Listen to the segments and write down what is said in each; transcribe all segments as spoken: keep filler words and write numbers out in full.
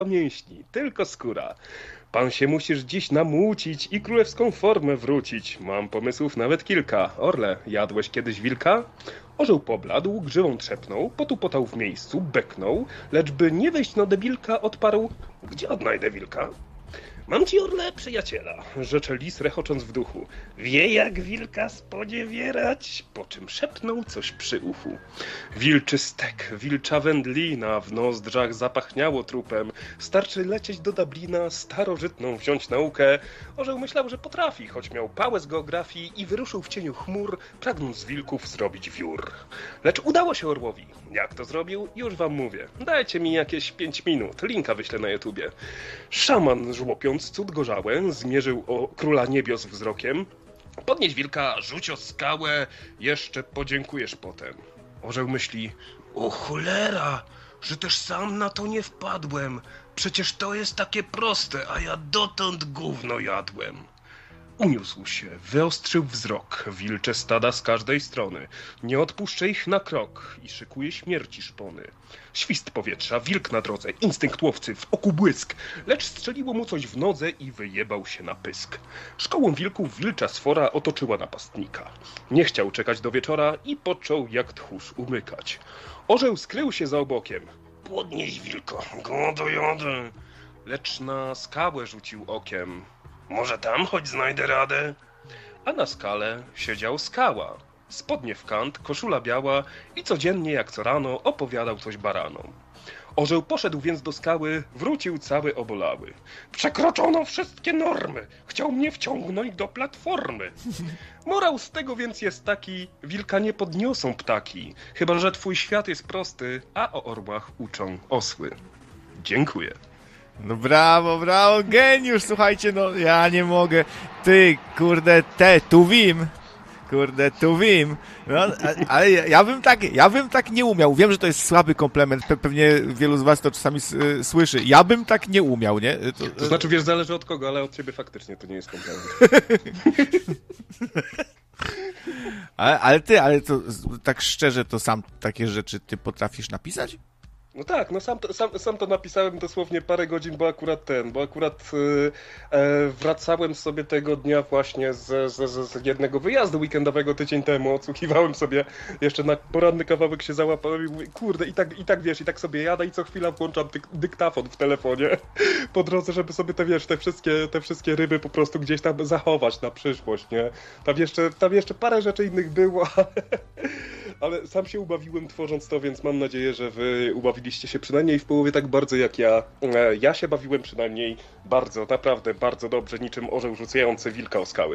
mięśni, tylko skóra. Pan się musisz dziś namucić i królewską formę wrócić. Mam pomysłów nawet kilka. Orle, jadłeś kiedyś wilka? Orzeł pobladł, grzywą trzepnął, potupotał w miejscu, beknął, lecz by nie wejść na debilka, odparł: gdzie odnajdę wilka? Mam ci, Orle, przyjaciela, rzecze lis, rechocząc w duchu. Wie, jak wilka spodziewierać, po czym szepnął coś przy uchu. Wilczy stek, wilcza wędlina, w nozdrzach zapachniało trupem. Starczy lecieć do Dublina, starożytną wziąć naukę. Orzeł myślał, że potrafi, choć miał pałę z geografii i wyruszył w cieniu chmur, pragnąc z wilków zrobić wiór. Lecz udało się orłowi. Jak to zrobił? Już wam mówię. Dajcie mi jakieś pięć minut, linka wyślę na YouTubie. Szaman, żłopiąc cud gorzałe, zmierzył o króla niebios wzrokiem. Podnieś wilka, rzuć o skałę, jeszcze podziękujesz potem. Orzeł myśli: o cholera, że też sam na to nie wpadłem. Przecież to jest takie proste, a ja dotąd gówno jadłem. Uniósł się, wyostrzył wzrok, wilcze stada z każdej strony. Nie odpuszczę ich na krok i szykuje śmierci szpony. Świst powietrza, wilk na drodze, instynkt łowcy, w oku błysk. Lecz strzeliło mu coś w nodze i wyjebał się na pysk. Szkołą wilków wilcza sfora otoczyła napastnika. Nie chciał czekać do wieczora i począł jak tchórz umykać. Orzeł skrył się za obokiem. Podnieś wilko, go dojadę. Lecz na skałę rzucił okiem. Może tam choć znajdę radę? A na skale siedział skała. Spodnie w kant, koszula biała i codziennie jak co rano opowiadał coś baranom. Orzeł poszedł więc do skały, wrócił cały obolały. Przekroczono wszystkie normy, chciał mnie wciągnąć do platformy. Morał z tego więc jest taki: wilka nie podniosą ptaki, chyba że twój świat jest prosty, a o orłach uczą osły. Dziękuję. No brawo, brawo, geniusz, słuchajcie, no ja nie mogę. Ty, kurde, te, tu wim. Kurde, tu wim. No, ale ja bym tak, ja bym tak nie umiał. Wiem, że to jest słaby komplement, Pe- pewnie wielu z was to czasami s- y, słyszy. Ja bym tak nie umiał, nie? To, to znaczy, wiesz, zależy od kogo, ale od ciebie faktycznie to nie jest komplement. ale, ale ty, ale to tak szczerze, to sam takie rzeczy ty potrafisz napisać? No tak, no sam to, sam, sam to napisałem dosłownie parę godzin, bo akurat ten, bo akurat yy, e, wracałem sobie tego dnia właśnie z, z, z jednego wyjazdu weekendowego tydzień temu, odsłuchiwałem sobie jeszcze na poranny kawałek się załapałem i mówię, kurde, i tak, i tak wiesz, i tak sobie jadę i co chwila włączam dyk, dyktafon w telefonie po drodze, żeby sobie te, wiesz, te wszystkie, te wszystkie ryby po prostu gdzieś tam zachować na przyszłość, nie? Tam jeszcze, tam jeszcze parę rzeczy innych było, ale, ale sam się ubawiłem tworząc to, więc mam nadzieję, że wy ubawiliście się przynajmniej w połowie tak bardzo jak ja. Ja się bawiłem przynajmniej bardzo, naprawdę bardzo dobrze, niczym orzeł rzucający wilka o skały.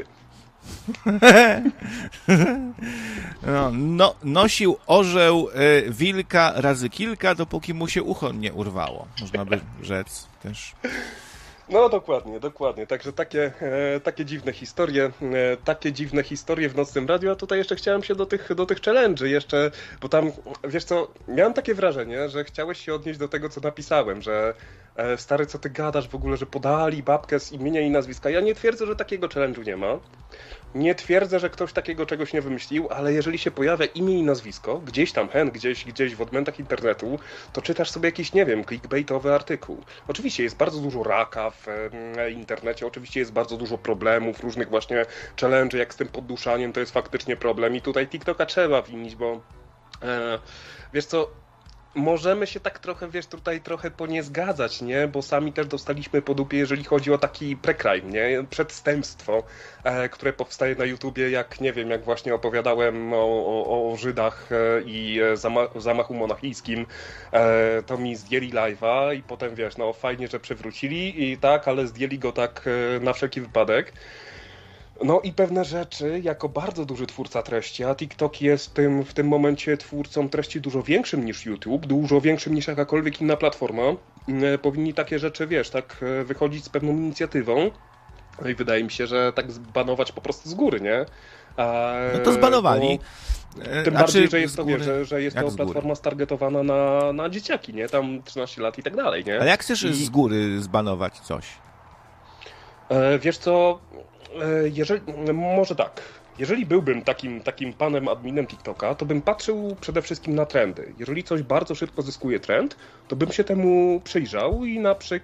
No, no, nosił orzeł y, wilka razy kilka, dopóki mu się ucho nie urwało. Można by rzec też. No dokładnie, dokładnie. Także takie, e, takie dziwne historie, e, takie dziwne historie w Nocnym Radiu, a tutaj jeszcze chciałem się do tych, do tych challenge'y jeszcze, bo tam, wiesz co, miałem takie wrażenie, że chciałeś się odnieść do tego, co napisałem, że e, stary, co ty gadasz w ogóle, że podali babkę z imienia i nazwiska. Ja nie twierdzę, że takiego challenge'u nie ma. Nie twierdzę, że ktoś takiego czegoś nie wymyślił, ale jeżeli się pojawia imię i nazwisko, gdzieś tam hen, gdzieś, gdzieś w odmętach internetu, to czytasz sobie jakiś, nie wiem, clickbaitowy artykuł. Oczywiście jest bardzo dużo raka w e, internecie, oczywiście jest bardzo dużo problemów, różnych właśnie challenge, jak z tym podduszaniem, to jest faktycznie problem i tutaj TikToka trzeba winić, bo e, wiesz co, możemy się tak trochę, wiesz, tutaj trochę poniezgadzać, nie? Bo sami też dostaliśmy po dupie, jeżeli chodzi o taki precrime, nie? Przestępstwo, e, które powstaje na YouTubie, jak, nie wiem, jak właśnie opowiadałem o, o, o Żydach e, i zama zamachu monachijskim, e, to mi zdjęli live'a i potem, wiesz, no fajnie, że przywrócili i tak, ale zdjęli go tak e, na wszelki wypadek. No i pewne rzeczy, jako bardzo duży twórca treści, a TikTok jest tym, w tym momencie twórcą treści dużo większym niż YouTube, dużo większym niż jakakolwiek inna platforma, powinni takie rzeczy, wiesz, tak wychodzić z pewną inicjatywą. No i wydaje mi się, że tak zbanować po prostu z góry, nie? A, no to zbanowali. Bo, tym A bardziej, czy że jest to, wiesz, że, że jest to platforma stargetowana na, na dzieciaki, nie? Tam trzynaście lat i tak dalej, nie? Ale jak chcesz I... z góry zbanować coś? E, wiesz co... Jeżeli, może tak, jeżeli byłbym takim, takim panem adminem TikToka, to bym patrzył przede wszystkim na trendy. Jeżeli coś bardzo szybko zyskuje trend, to bym się temu przyjrzał i na przykład